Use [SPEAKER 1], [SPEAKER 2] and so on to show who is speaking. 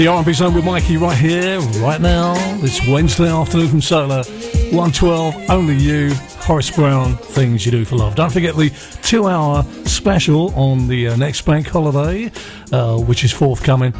[SPEAKER 1] The R&B Zone with Mikey right here, right now. It's Wednesday afternoon from Solar. 112, Only You, Horace Brown, Things You Do for Love. Don't forget the 2-hour special on the next bank holiday, which is forthcoming.